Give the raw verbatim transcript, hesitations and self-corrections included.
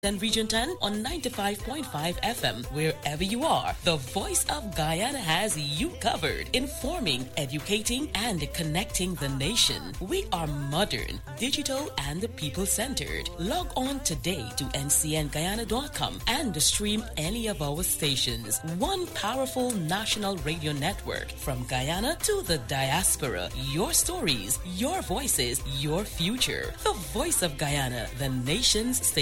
and Region ten on ninety-five point five F M. Wherever you are, the Voice of Guyana has you covered, informing, educating, and connecting the nation. We are modern, digital, and people-centered. Log on today to N C N Guyana dot com and stream any of our stations. One powerful national radio network from Guyana to the diaspora. Your stories, your voices, your future. The Voice of Guyana, the nation's station.